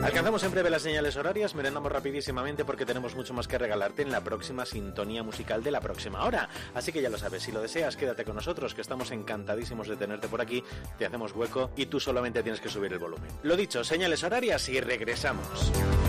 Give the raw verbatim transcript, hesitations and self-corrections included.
Alcanzamos en breve las señales horarias, merendamos rapidísimamente porque tenemos mucho más que regalarte en la próxima sintonía musical de la próxima hora. Así que ya lo sabes, si lo deseas, quédate con nosotros, que estamos encantadísimos de tenerte por aquí, te hacemos hueco y tú solamente tienes que subir el volumen. Lo dicho, señales horarias y regresamos.